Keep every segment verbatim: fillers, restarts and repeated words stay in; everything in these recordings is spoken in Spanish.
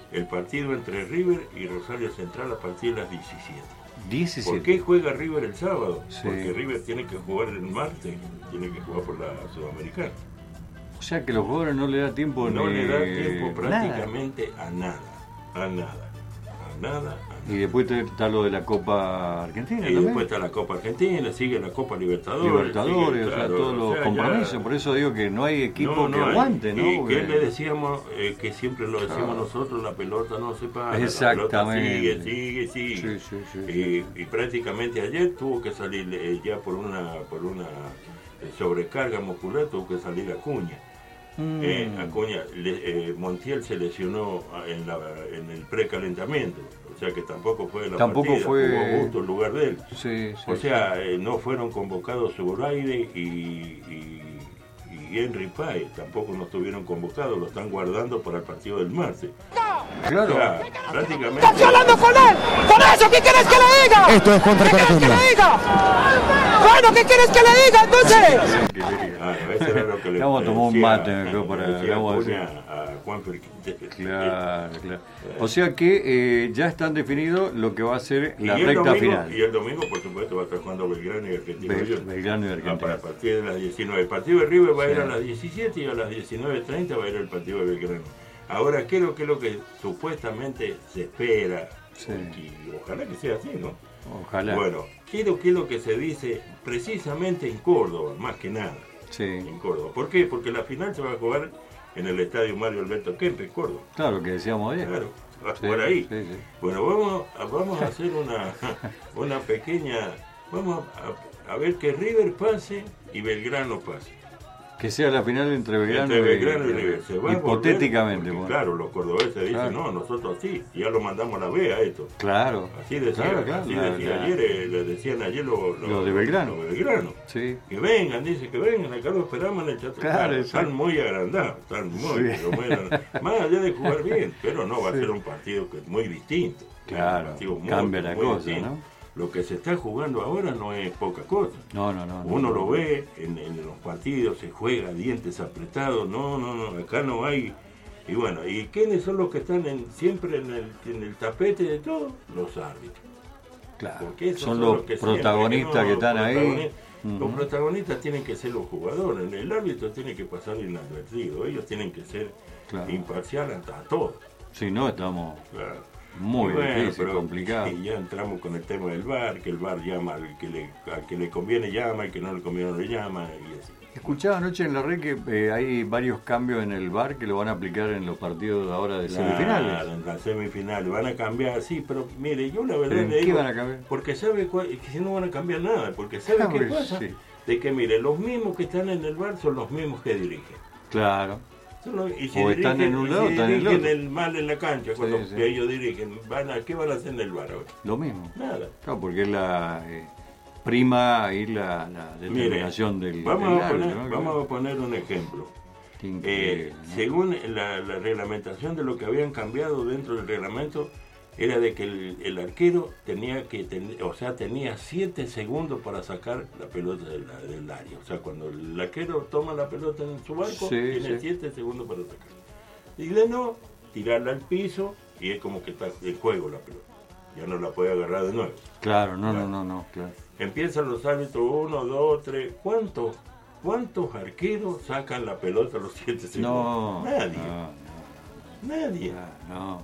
el partido entre River y Rosario Central a partir de las diecisiete. diecisiete. ¿Por qué juega River el sábado? Sí. Porque River tiene que jugar el martes, tiene que jugar por la Sudamericana. O sea que a los jugadores no le da tiempo No ni... le da tiempo prácticamente nada. a nada, a nada, a nada, a nada. Y después está lo de la Copa Argentina Y también. después está la Copa Argentina, sigue la Copa Libertadores. Libertadores, sigue, o sea, claro, todos los o sea, compromisos. ya... Por eso digo que no hay equipo No, no que hay. aguante, ¿no? Y Porque... que le decíamos, eh, que siempre lo decimos Claro. nosotros, la pelota no se para, Exactamente. la pelota sigue, sigue, sigue. Sí, sí, sí, y, sí. y prácticamente ayer tuvo que salir, eh, ya por una por una eh, sobrecarga muscular, tuvo que salir Acuña. Mm. Eh, Acuña, le, eh, Montiel se lesionó en, la, en el precalentamiento, o sea que tampoco fue la Tampoco partida, fue- jugó Augusto en lugar de él. Sí, sí, O sí. sea, eh, no fueron convocados Zuboraide y, y, y Henry Páez, tampoco no estuvieron convocados, lo están guardando para el partido del martes. Claro. O sea, prácticamente... ¡Estás hablando con él! ¡Por eso qué quieres que le diga! Esto es contra ¿Qué quieres que Caracuña. le diga? Bueno, ¿qué quieres que le diga entonces? Ah, eso era lo que le Vamos a tomar un decía- mate acá para- le decía vamos a Acuña decir. a Juan Felipe. Claro, claro. O sea que eh, ya están definidos lo que va a ser la y el recta domingo, final. Y el domingo, por supuesto, va a estar jugando Belgrano y Argentino Bel- Juniors. Belgrano y Ah, Argentino. para a partir de las diecinueve. El partido de River va a ir Sí. a las diecisiete y a las diecinueve treinta va a ir el partido de Belgrano. Ahora, ¿qué es lo que, es lo que supuestamente se espera? Sí. Y ojalá que sea así, ¿no? Ojalá. Bueno, quiero que es lo que se dice precisamente en Córdoba, más que nada. Sí. En Córdoba. ¿Por qué? Porque la final se va a jugar en el estadio Mario Alberto Kempes, Córdoba. Claro, que decíamos ayer. Claro, va a Sí, jugar ahí. sí, sí. Bueno, vamos a, vamos a hacer una, una pequeña... Vamos a, a ver que River pase y Belgrano pase. Que sea la final entre Belgrano, Entre y, Belgrano y River. Se va a hipotéticamente. volver, porque, bueno. claro, los cordobeses dicen, Claro. no, nosotros sí, ya lo mandamos a la B a esto. Claro. Así decía, Claro, claro, así la- decía la- ayer, eh, le decían ayer los Lo de Belgrano. Los de Belgrano. Sí. Que vengan, dice que vengan, acá lo esperamos en el teatro. Claro, Claro, exacto. están muy agrandados, están muy, Sí. pero muy agrandados. Más allá de jugar bien, pero no va Sí. a ser un partido que es muy distinto. Claro, Un partido muy, cambia la muy cosa, distinto. ¿no? Lo que se está jugando ahora no es poca cosa. No, no, no. no, Uno no. lo ve en, en los partidos, se juega dientes apretados, no, no, no, acá no hay. Y bueno, ¿y quiénes son los que están en, siempre en el, en el tapete de todo? Los árbitros. Claro. Porque esos Son los que protagonistas siempre, que no, están los ahí. protagonistas- Los Ujú. protagonistas tienen que ser los jugadores, el árbitro tiene que pasar inadvertido, ellos tienen que ser Claro. imparciales a todo. Si no, estamos Claro. muy Y bueno, difícil, pero complicado. Y ya entramos con el tema del V A R, que el V A R llama al que le, al que le conviene llama, al que no le conviene no le llama, y así. Escuchaba anoche en la red que eh, hay varios cambios en el V A R que lo van a aplicar en los partidos de ahora de Claro, semifinales. en las semifinales van a cambiar, sí, pero mire, yo la verdad ¿Pero en le qué digo, van a cambiar? porque sabe cuál- que si no van a cambiar nada, porque sabe Ah, qué pues, pasa, sí. de que mire, los mismos que están en el V A R son los mismos que dirigen. Claro. Son los- y O están en un y lado, si están en el dirigen otro. el mal en la cancha, cuando sí. ellos dirigen, van a, ¿qué van a hacer en el V A R ahora? Lo mismo. Nada. Claro, porque es la eh, prima ahí la, la Mire, determinación del, vamos, del a poner, árbitro, ¿no? vamos a poner un ejemplo. Qué increíble, Eh, ¿no? según la, la reglamentación de lo que habían cambiado dentro del reglamento, era de que el, el arquero tenía que ten- o sea, tenía siete segundos para sacar la pelota del, del área. O sea, cuando el arquero toma la pelota en su barco, Sí, tiene sí. siete segundos para sacar. Dile no, tirarla al piso y es como que está en juego la pelota. Ya no la puede agarrar de nuevo. Claro, no, Claro. no, no, no, claro. Empiezan los árbitros, uno, dos, tres. ¿Cuántos, cuántos arqueros sacan la pelota a los siete segundos? No, Nadie. no, Nadie. no, no.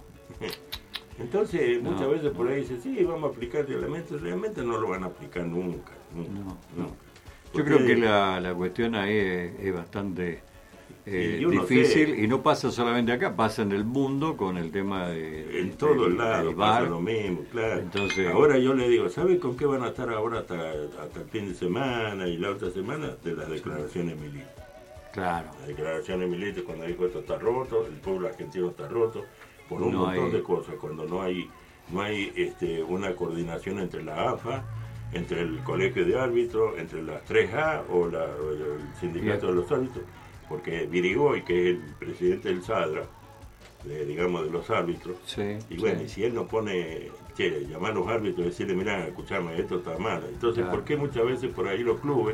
Entonces, No, muchas veces no. por ahí dicen, sí, vamos a aplicar reglamentos. Realmente no lo van a aplicar nunca. nunca, No, nunca. Yo Porque- creo que la, la cuestión ahí es, es bastante eh, Y yo no difícil sé. y no pasa solamente acá, pasa en el mundo con el tema de... En todo el del- lado del pasa V A R. lo mismo, claro. Entonces- ahora yo le digo, ¿sabe con qué van a estar ahora hasta, hasta el fin de semana y la otra semana? De las declaraciones militares. Claro. Las declaraciones militares, cuando dijo esto está roto, el pueblo argentino está roto, por un No montón hay- de cosas, cuando no hay no hay este, una coordinación entre la A F A, entre el colegio de árbitros, entre las tres A o, la, o el sindicato Bien. de los árbitros, porque Virigoy, que es el presidente del SADRA, de, digamos de los árbitros, Sí, y bueno, sí. y si él no pone, che, llamar a los árbitros y decirle, mirá, escuchame, esto está mal. Entonces, Claro. ¿por qué muchas veces por ahí los clubes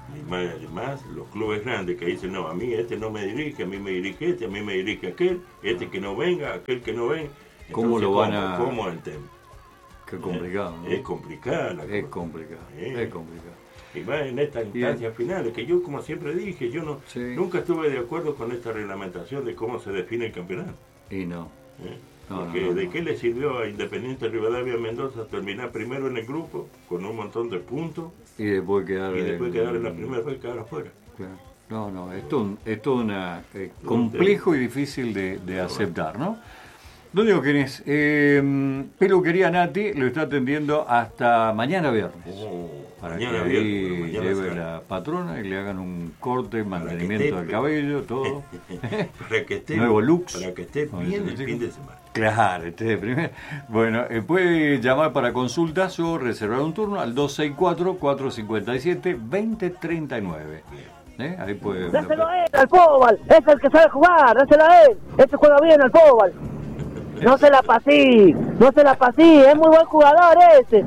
Y más, además, los clubes grandes que dicen, no, a mí este no me dirige, a mí me dirige este, a mí me dirige aquel, este que no venga, aquel que no venga. Entonces, ¿Cómo lo van a...? ¿Cómo el tema? Qué complicado, ¿no? Es complicado. La Es cosa. complicado, Sí. es complicado. Y más en estas instancias finales, que yo como siempre dije, yo no Sí. nunca estuve de acuerdo con esta reglamentación de cómo se define el campeonato. Y no. ¿eh? No, Porque no, no, ¿de no. qué le sirvió a Independiente Rivadavia Mendoza terminar primero en el grupo con un montón de puntos Y después quedar... y después en- quedar en la primera vez quedar afuera? Claro. No, no, esto un- esto es una eh, complejo y difícil de, de aceptar, ¿no? Don Diego Quiñones, eh, peluquería Nati lo está atendiendo hasta mañana viernes. Oh, Para mañana que ahí viernes, mañana lleve sale. la patrona y le hagan un corte, mantenimiento esté- del cabello, todo. para que esté Nuevo looks. para que esté Como bien dicen el los fin chicos. de semana. Claro, este de primera. Bueno, eh, puede llamar para consultas o reservar un turno al dos seis cuatro, cuatro cinco siete, dos cero tres nueve. ¿Eh? Ahí puede. Dáselo a él, al fútbol. Es el que sabe jugar, dáselo a él. Este juega bien al fútbol. No se la pasí, no se la pasí. Es muy buen jugador ese.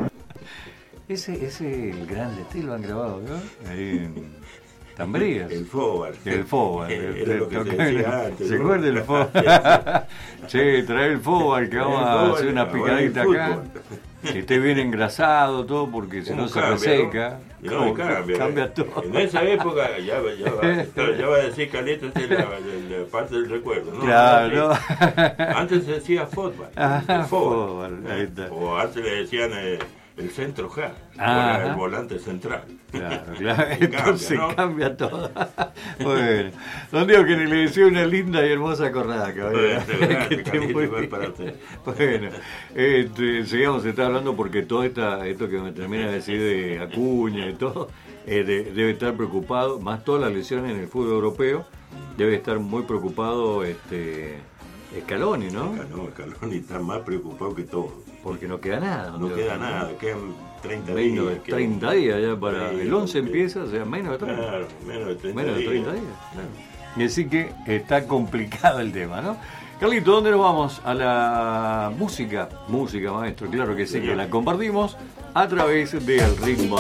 Ese es el grande, este lo han grabado, ¿no? Ahí en Tambrías. El fútbol. El fútbol. Era lo que se decía antes. ¿Se ¿no? acuerda del fútbol? Che, trae el fútbol que vamos El a fútbol, hacer una ahora el picadita acá. fútbol. Que esté bien engrasado todo, porque si ¿Cómo no se cambia, reseca. no? ¿Cómo No, cambia, cambia eh. todo. En esa época, ya, va- ya, va, ya va a decir Caleta, esta es la, la- la parte del recuerdo. ¿no? Claro, Antes, no. antes se decía fútbol. Ah, el fútbol, fútbol, ahí está. O antes le decían eh, el centro J, Ah, ahora el ajá. volante central. Claro, claro. Y Entonces cambia, ¿no? cambia todo. Bueno, don Diego, que le deseo una linda y hermosa jornada, caballero. Bueno, gracias, Que esté Carlito, muy igual bien. para usted. Bueno, este, sigamos, se está hablando porque todo esta, esto que me termina de decir de Acuña y todo, eh, de- debe estar preocupado, más todas las lesiones en el fútbol europeo, debe estar muy preocupado este Scaloni, ¿no? No, Scaloni está más preocupado que todo. Porque no queda nada. No don queda Diego. nada, quedan treinta Menos de días. quedan- treinta días ya para Sí, el once porque- empieza, o sea, menos de treinta. Claro, menos de treinta Menos de días. treinta días. Y así que está complicado el tema, ¿no? Carlito, ¿dónde nos vamos? A la música. Música, maestro, claro que sí, Señor. que la compartimos a través del ritmo.